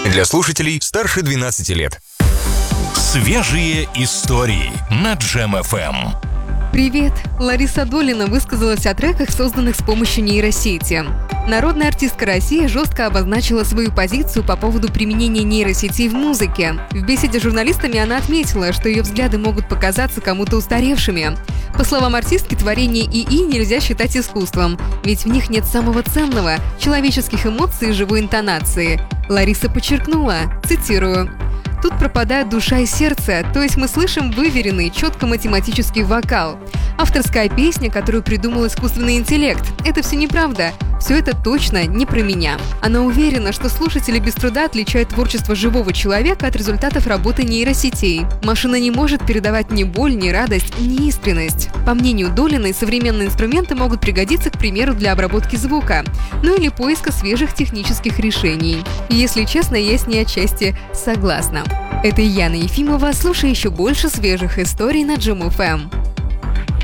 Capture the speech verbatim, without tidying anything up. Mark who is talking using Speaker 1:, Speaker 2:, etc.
Speaker 1: Для слушателей старше двенадцати лет.
Speaker 2: Свежие истории на Джем эф эм.
Speaker 3: Привет! Лариса Долина высказалась о треках, созданных с помощью нейросети. Народная артистка России жестко обозначила свою позицию по поводу применения нейросетей в музыке. В беседе с журналистами она отметила, что ее взгляды могут показаться кому-то устаревшими. По словам артистки, творение ИИ нельзя считать искусством, ведь в них нет самого ценного – человеческих эмоций и живой интонации. Лариса подчеркнула, цитирую: «Тут пропадают душа и сердце, то есть мы слышим выверенный, четко математический вокал. Авторская песня, которую придумал искусственный интеллект. Это все неправда. Все это точно не про меня». Она уверена, что слушатели без труда отличают творчество живого человека от результатов работы нейросетей. Машина не может передавать ни боль, ни радость, ни искренность. По мнению Долиной, современные инструменты могут пригодиться, к примеру, для обработки звука, ну или поиска свежих технических решений. Если честно, я с ней отчасти согласна. Это Яна Ефимова. Слушай еще больше свежих историй на Джем эф эм.